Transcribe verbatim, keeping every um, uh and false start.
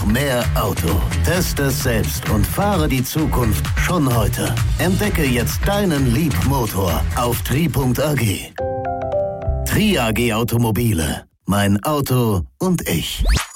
mehr Auto. Teste es selbst und fahre die Zukunft schon heute. Entdecke jetzt deinen Liebmotor auf tri punkt a g. Tri A G Automobile. Mein Auto und ich.